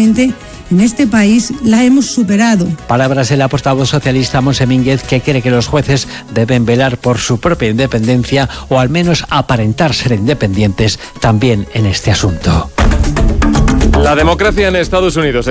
desgraciadamente en este país la hemos superado. Palabras de la portavoz socialista Montse Mínguez, que cree que los jueces deben velar por su propia independencia o al menos aparentar ser independientes también en este asunto. La democracia en Estados Unidos